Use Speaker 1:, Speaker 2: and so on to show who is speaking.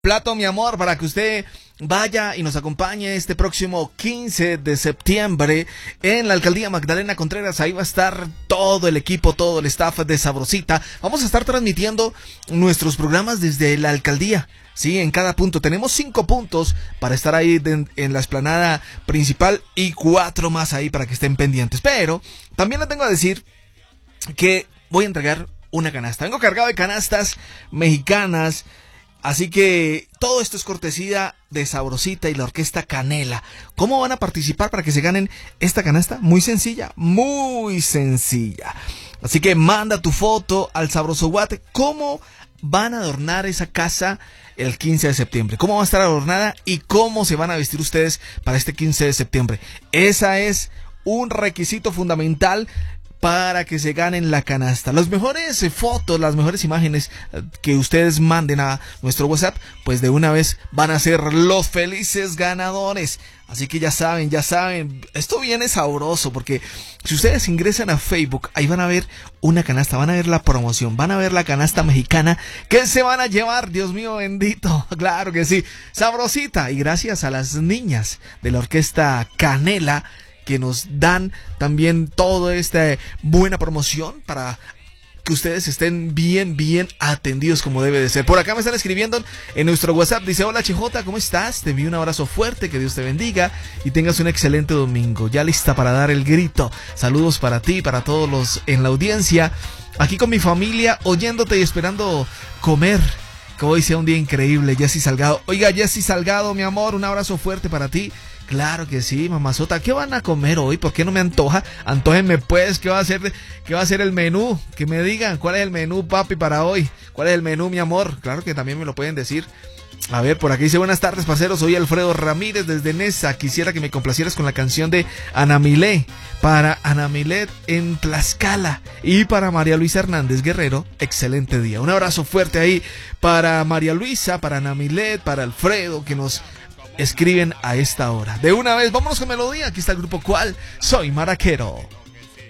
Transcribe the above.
Speaker 1: plato, mi amor, para que usted vaya y nos acompañe este próximo 15 de septiembre en la Alcaldía Magdalena Contreras. Ahí va a estar todo el equipo, todo el staff de Sabrosita. Vamos a estar transmitiendo nuestros programas desde la alcaldía. Sí, en cada punto. Tenemos 5 puntos para estar ahí en la explanada principal y 4 más ahí para que estén pendientes. Pero también les tengo a decir que voy a entregar una canasta. Vengo cargado de canastas mexicanas. Así que todo esto es cortesía de Sabrosita y la Orquesta Canela. ¿Cómo van a participar para que se ganen esta canasta? Muy sencilla, muy sencilla. Así que manda tu foto al Sabroso Guate. ¿Cómo van a adornar esa casa el 15 de septiembre? ¿Cómo va a estar adornada y cómo se van a vestir ustedes para este 15 de septiembre? Esa es un requisito fundamental para que se ganen la canasta. Las mejores fotos, las mejores imágenes que ustedes manden a nuestro WhatsApp, pues de una vez van a ser los felices ganadores. Así que ya saben, esto viene sabroso, porque si ustedes ingresan a Facebook, ahí van a ver una canasta, van a ver la promoción, van a ver la canasta mexicana que se van a llevar, Dios mío bendito, claro que sí, Sabrosita, y gracias a las niñas de la Orquesta Canela, que nos dan también toda esta buena promoción para que ustedes estén bien atendidos como debe de ser. Por acá me están escribiendo en nuestro WhatsApp, dice: hola Chijota, ¿cómo estás? Te envío un abrazo fuerte, que Dios te bendiga y tengas un excelente domingo. Ya lista para dar el grito. Saludos para ti, para todos los en la audiencia. Aquí con mi familia, oyéndote y esperando comer. Que hoy sea un día increíble. Jessy Salgado. Oiga, Jessy Salgado, mi amor, un abrazo fuerte para ti. Claro que sí, mamazota. ¿Qué van a comer hoy? ¿Por qué no me antoja? Antójenme pues, ¿qué va a ser el menú? Que me digan, ¿cuál es el menú, papi, para hoy? ¿Cuál es el menú, mi amor? Claro que también me lo pueden decir. A ver, por aquí dice: buenas tardes, parceros, soy Alfredo Ramírez desde Nesa. Quisiera que me complacieras con la canción de Ana Milé, para Ana Milet en Tlaxcala, y para María Luisa Hernández Guerrero. Excelente día. Un abrazo fuerte ahí para María Luisa, para Ana Milet, para Alfredo, que nos escriben a esta hora. De una vez, vámonos con melodía. Aquí está el grupo ¿Cuál? Soy Maraquero.